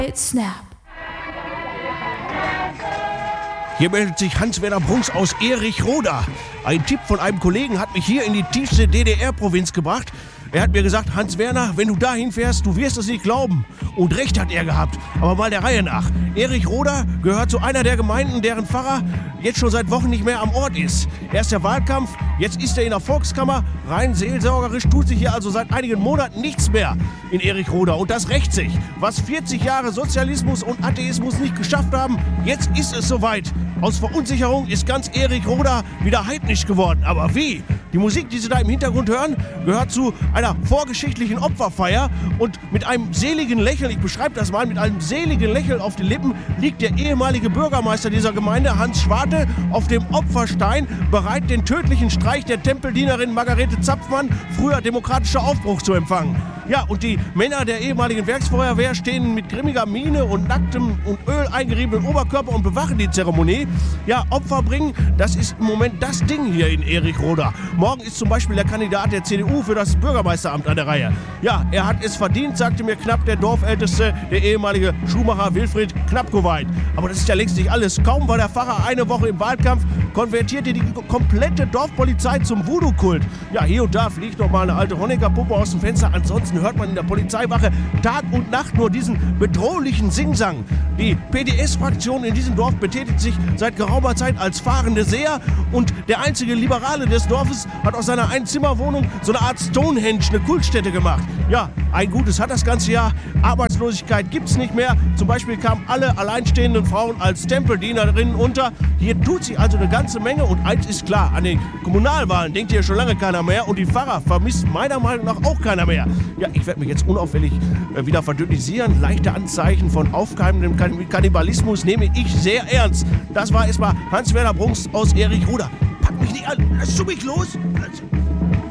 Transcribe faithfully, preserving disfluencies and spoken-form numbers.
Snap. Hier meldet sich Hans-Werner Brunks aus Erichroda. Ein Tipp von einem Kollegen hat mich hier in die tiefste D D R-Provinz gebracht. Er hat mir gesagt, Hans-Werner, wenn du dahin fährst, du wirst es nicht glauben. Und recht hat er gehabt. Aber mal der Reihe nach. Erichroda gehört zu einer der Gemeinden, deren Pfarrer jetzt schon seit Wochen nicht mehr am Ort ist. Erst der Wahlkampf, jetzt ist er in der Volkskammer. Rein seelsorgerisch tut sich hier also seit einigen Monaten nichts mehr in Erichroda. Und das rächt sich. Was vierzig Jahre Sozialismus und Atheismus nicht geschafft haben, jetzt ist es soweit. Aus Verunsicherung ist ganz Erichroda wieder heidnisch geworden. Aber wie? Die Musik, die Sie da im Hintergrund hören, gehört zu einer vorgeschichtlichen Opferfeier. Und mit einem seligen Lächeln, ich beschreibe das mal, mit einem seligen Lächeln auf den Lippen liegt der ehemalige Bürgermeister dieser Gemeinde, Hans Schwarte, auf dem Opferstein, bereit, den tödlichen Streich der Tempeldienerin Margarete Zapfmann, früher demokratischer Aufbruch, zu empfangen. Ja, und die Männer der ehemaligen Werksfeuerwehr stehen mit grimmiger Miene und nacktem und Öl eingeriebenen Oberkörper und bewachen die Zeremonie. Ja, Opfer bringen, das ist im Moment das Ding hier in Erichroda. Morgen ist zum Beispiel der Kandidat der C D U für das Bürgermeisteramt an der Reihe. Ja, er hat es verdient, sagte mir knapp der Dorfälteste, der ehemalige Schuhmacher Wilfried Knappkoweit. Aber das ist ja längst nicht alles. Kaum war der Pfarrer eine Woche im Wahlkampf, konvertierte die komplette Dorfpolizei zum Voodoo-Kult. Ja, hier und da fliegt noch mal eine alte Honecker-Puppe aus dem Fenster. Ansonsten hört man in der Polizeiwache Tag und Nacht nur diesen bedrohlichen Singsang. Die P D S-Fraktion in diesem Dorf betätigt sich seit geraumer Zeit als fahrende Seher und der einzige Liberale des Dorfes hat aus seiner Einzimmerwohnung so eine Art Stonehenge, eine Kultstätte gemacht. Ja, ein Gutes hat das ganze Jahr. Arbeitslosigkeit gibt's nicht mehr. Zum Beispiel kamen alle alleinstehenden Frauen als Tempeldienerinnen unter. Hier tut sich also eine ganze Menge und eins ist klar, an den Kommunalwahlen denkt hier schon lange keiner mehr und die Pfarrer vermisst meiner Meinung nach auch keiner mehr. Ja, ich werde mich jetzt unauffällig äh, wieder verdünnisieren. Leichte Anzeichen von aufkeimendem Kann- Kannibalismus nehme ich sehr ernst. Das war erstmal Hans-Werner Brunks aus Erichroda. Pack mich nicht an, lass du mich los. Lass...